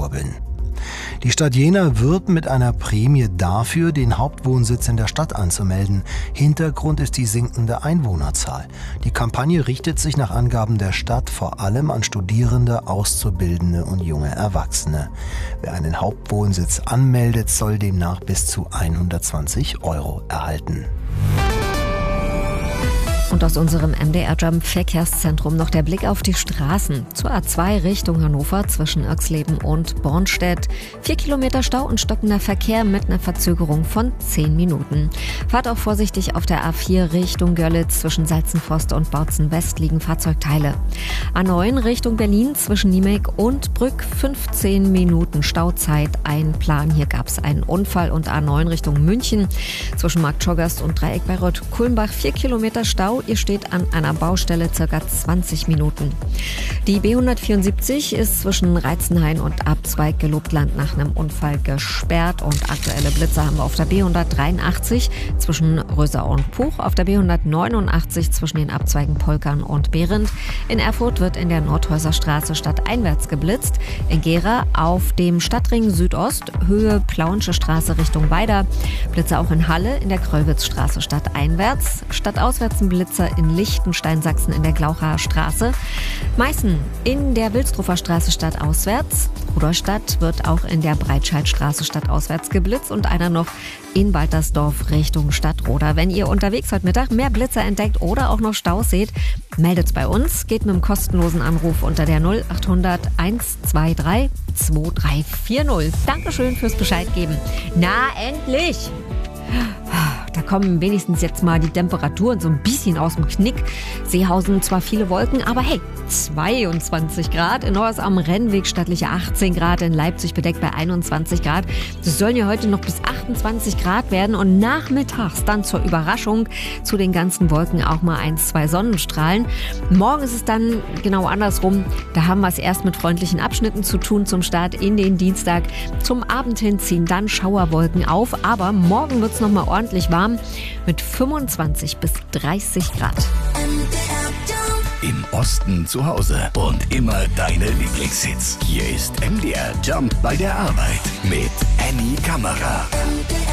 ankurbeln. Die Stadt Jena wirbt mit einer Prämie dafür, den Hauptwohnsitz in der Stadt anzumelden. Hintergrund ist die sinkende Einwohnerzahl. Die Kampagne richtet sich nach Angaben der Stadt vor allem an Studierende, Auszubildende und junge Erwachsene. Wer einen Hauptwohnsitz anmeldet, soll demnach bis zu 120 € erhalten. Und aus unserem MDR-Jump Verkehrszentrum noch der Blick auf die Straßen. Zur A2 Richtung Hannover zwischen Irxleben und Bornstedt. 4 Kilometer Stau und stockender Verkehr mit einer Verzögerung von 10 Minuten. Fahrt auch vorsichtig auf der A4 Richtung Görlitz. Zwischen Salzenforst und Bautzen West liegen Fahrzeugteile. A9 Richtung Berlin zwischen Niemek und Brück. 15 Minuten Stauzeit einplanen. Hier gab es einen Unfall. Und A9 Richtung München zwischen Marktschorgast und Dreieck Bayreuth-Kulmbach. 4 Kilometer Stau. Ihr steht an einer Baustelle ca. 20 Minuten. Die B174 ist zwischen Reitzenhain und Abzweig Gelobtland nach einem Unfall gesperrt und aktuelle Blitzer haben wir auf der B183 zwischen Röser und Puch, auf der B189 zwischen den Abzweigen Polkern und Behrendt. In Erfurt wird in der Nordhäuserstraße stadteinwärts geblitzt. In Gera auf dem Stadtring Südost, Höhe Plauensche Straße Richtung Weida. Blitzer auch in Halle in der Kröllwitzstraße stadteinwärts. Stadtauswärts ein Blitzer in Lichtenstein, Sachsen in der Glauchaer Straße. Meißen in der Wilsdruffer Straße stadtauswärts. Rudolstadt wird auch in der Breitscheidstraße stadtauswärts geblitzt und einer noch in Waltersdorf Richtung Stadtroda. Wenn ihr unterwegs heute Mittag mehr Blitzer entdeckt oder auch noch Staus seht, meldet's bei uns. Geht mit einem kostenlosen Anruf unter der 0800 123 2340. Dankeschön fürs Bescheid geben. Na, endlich! Da kommen wenigstens jetzt mal die Temperaturen so ein bisschen aus dem Knick. Seehausen zwar viele Wolken, aber hey, 22 Grad. In Neuers am Rennweg stattliche 18 Grad. In Leipzig bedeckt bei 21 Grad. Es sollen ja heute noch bis 28 Grad werden. Und nachmittags dann zur Überraschung zu den ganzen Wolken auch mal 1, 2 Sonnenstrahlen. Morgen ist es dann genau andersrum. Da haben wir es erst mit freundlichen Abschnitten zu tun zum Start in den Dienstag. Zum Abend hin ziehen dann Schauerwolken auf. Aber morgen wird es nochmal ordentlich warm mit 25 bis 30 Grad. Im Osten zu Hause und immer deine Lieblingshits. Hier ist MDR Jump bei der Arbeit mit Annie Kammerer.